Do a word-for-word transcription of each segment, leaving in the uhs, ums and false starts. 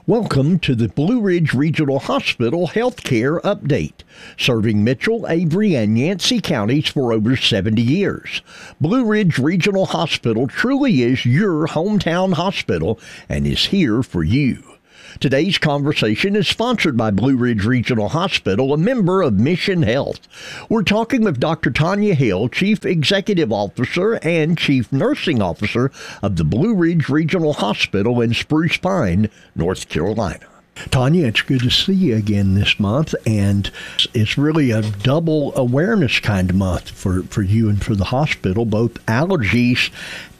Welcome to the Blue Ridge Regional Hospital Healthcare Update, serving Mitchell, Avery, and Yancey counties for over seventy years. Blue Ridge Regional Hospital truly is your hometown hospital and is here for you. Today's conversation is sponsored by Blue Ridge Regional Hospital, a member of Mission Health. We're talking with Doctor Tanya Hill, Chief Executive Officer and Chief Nursing Officer of the Blue Ridge Regional Hospital in Spruce Pine, North Carolina. Tanya, it's good to see you again this month, and it's really a double awareness kind of month for, for you and for the hospital, both allergies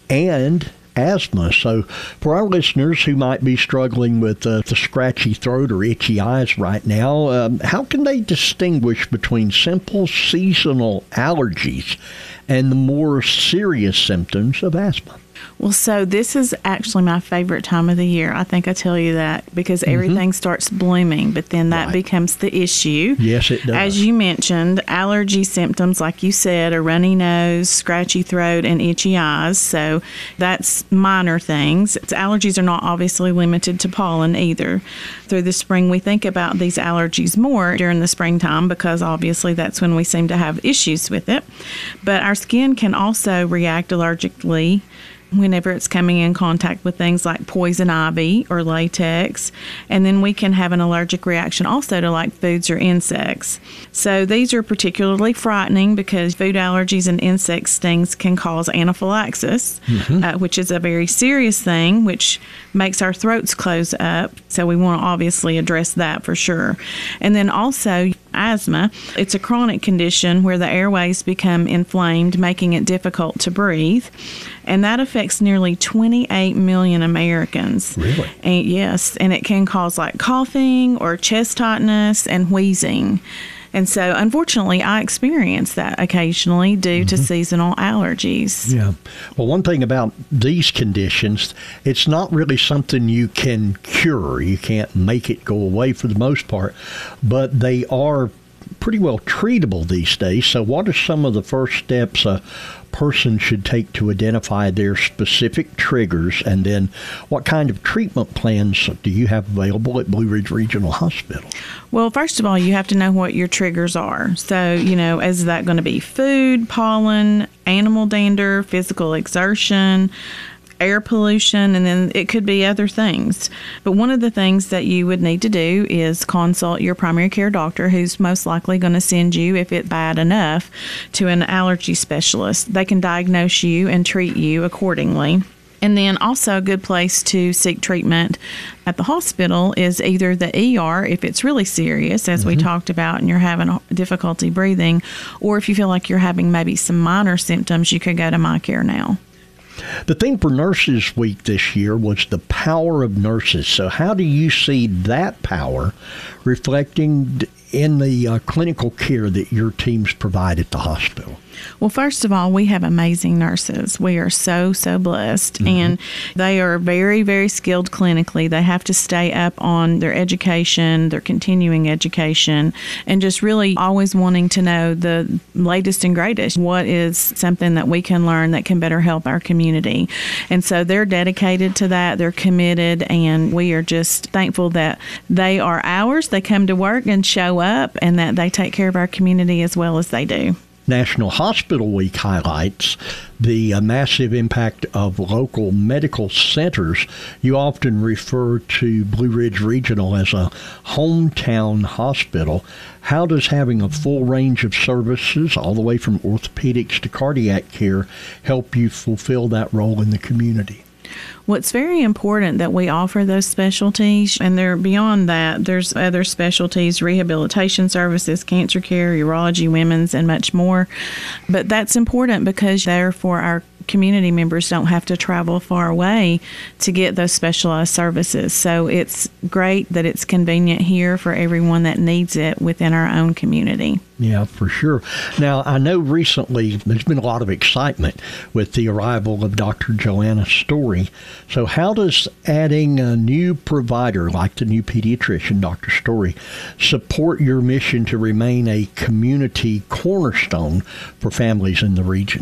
and asthma. So for our listeners who might be struggling with uh, the scratchy throat or itchy eyes right now, um, how can they distinguish between simple seasonal allergies and the more serious symptoms of asthma? Well, so this is actually my favorite time of the year. I think I tell you that because mm-hmm. everything starts blooming, but then that right. becomes the issue. Yes, it does. As you mentioned, allergy symptoms, like you said, are runny nose, scratchy throat, and itchy eyes. So that's minor things. Allergies are not obviously limited to pollen either. Through the spring, we think about these allergies more during the springtime because obviously that's when we seem to have issues with it. But our skin can also react allergically whenever it's coming in contact with things like poison ivy or latex. And then we can have an allergic reaction also to like foods or insects. So these are particularly frightening because food allergies and insect stings can cause anaphylaxis, mm-hmm. uh, which is a very serious thing, which makes our throats close up. So we want to obviously address that for sure. And then also asthma. It's a chronic condition where the airways become inflamed, making it difficult to breathe. And that affects nearly twenty-eight million Americans. Really? And yes, and it can cause like coughing or chest tightness and wheezing. And so, unfortunately, I experience that occasionally due mm-hmm. to seasonal allergies. Yeah. Well, one thing about these conditions, it's not really something you can cure. You can't make it go away for the most part, but they are pretty well treatable these days. So what are some of the first steps a person should take to identify their specific triggers, and then what kind of treatment plans do you have available at Blue Ridge Regional Hospital? Well, first of all, you have to know what your triggers are. So, you know, is that going to be food, pollen, animal dander, physical exertion, air pollution, and then it could be other things. But one of the things that you would need to do is consult your primary care doctor, who's most likely going to send you, if it's bad enough, to an allergy specialist. They can diagnose you and treat you accordingly. And then also a good place to seek treatment at the hospital is either the E R if it's really serious, as mm-hmm. we talked about, and you're having difficulty breathing, or if you feel like you're having maybe some minor symptoms, you could go to MyCareNow. The theme for Nurses Week this year was the power of nurses. So how do you see that power reflecting in the uh, clinical care that your teams provide at the hospital? Well, first of all, we have amazing nurses. We are so, so blessed. Mm-hmm. And they are very, very skilled clinically. They have to stay up on their education, their continuing education, and just really always wanting to know the latest and greatest. What is something that we can learn that can better help our community? And so they're dedicated to that. They're committed, and we are just thankful that they are ours. They come to work and show up, and that they take care of our community as well as they do. National Hospital Week highlights the uh, massive impact of local medical centers. You often refer to Blue Ridge Regional as a hometown hospital. How does having a full range of services, all the way from orthopedics to cardiac care, help you fulfill that role in the community? Well, it's very important that we offer those specialties, and they're beyond that. There's other specialties, rehabilitation services, cancer care, urology, women's, and much more. But that's important because therefore our community members don't have to travel far away to get those specialized services. So it's great that it's convenient here for everyone that needs it within our own community. Yeah, for sure. Now, I know recently there's been a lot of excitement with the arrival of Doctor Joanna Story. So how does adding a new provider like the new pediatrician, Doctor Story, support your mission to remain a community cornerstone for families in the region?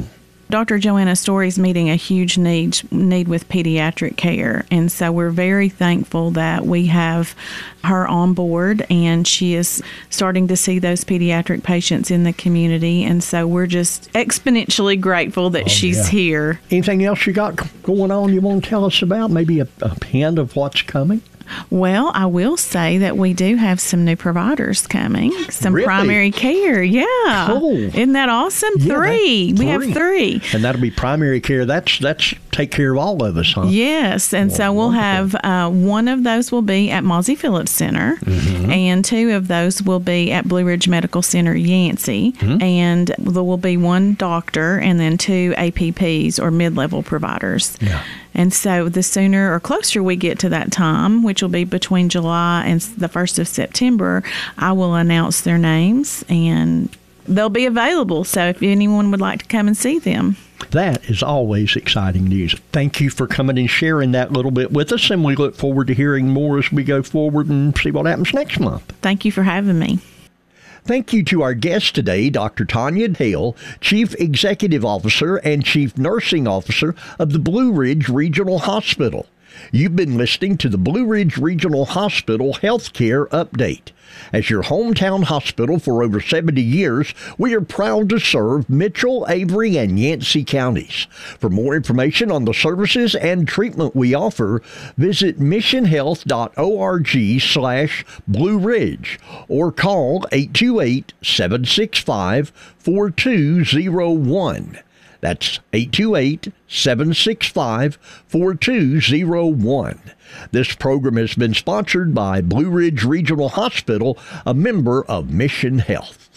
Doctor Joanna Story's meeting a huge need need with pediatric care, and so we're very thankful that we have her on board, and she is starting to see those pediatric patients in the community, and so we're just exponentially grateful that Oh, she's yeah. here. Anything else you got going on you want to tell us about? Maybe a, a hint of what's coming? Well, I will say that we do have some new providers coming, some Really? primary care. Yeah. Cool. Isn't that awesome? Yeah, three. that- We have three. And that'll be primary care. That's that's take care of all of us, huh? Yes, and so we'll have uh, one of those will be at Mosey Phillips Center, Mm-hmm. and two of those will be at Blue Ridge Medical Center, Yancey, Mm-hmm. and there will be one doctor and then two A P Ps or mid-level providers. Yeah. And so the sooner or closer we get to that time, which will be between July and the first of September, I will announce their names and they'll be available. So if anyone would like to come and see them. That is always exciting news. Thank you for coming and sharing that little bit with us, and we look forward to hearing more as we go forward and see what happens next month. Thank you for having me. Thank you to our guest today, Doctor Tanya Hale, Chief Executive Officer and Chief Nursing Officer of the Blue Ridge Regional Hospital. You've been listening to the Blue Ridge Regional Hospital Healthcare Update. As your hometown hospital for over seventy years, we are proud to serve Mitchell, Avery, and Yancey counties. For more information on the services and treatment we offer, visit missionhealth.org slash Blue Ridge or call eight two eight, seven six five, four two zero one. That's eight two eight, seven six five, four two zero one. This program has been sponsored by Blue Ridge Regional Hospital, a member of Mission Health.